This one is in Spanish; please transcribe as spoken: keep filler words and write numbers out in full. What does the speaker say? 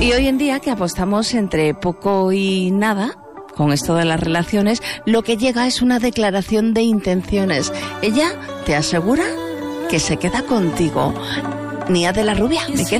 Y hoy en día, que apostamos entre poco y nada con esto de las relaciones, lo que llega es una declaración de intenciones. Ella te asegura que se queda contigo. Nia de la Rubia, me queda.